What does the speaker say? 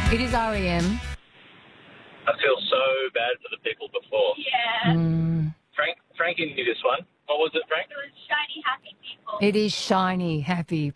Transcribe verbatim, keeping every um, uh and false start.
It is R E M. I feel so bad for the people before. Yeah. Mm. Frank, Frankie knew this one. What was it, Frank? It was shiny, happy people. It is shiny, happy